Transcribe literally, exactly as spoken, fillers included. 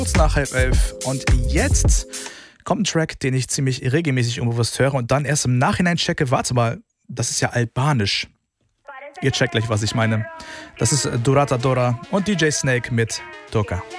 Kurz nach halb elf. Und jetzt kommt ein Track, den ich ziemlich regelmäßig unbewusst höre und dann erst im Nachhinein checke, warte mal, das ist ja albanisch. Ihr checkt gleich, was ich meine. Das ist Durata Dora und D J Snake mit Toka.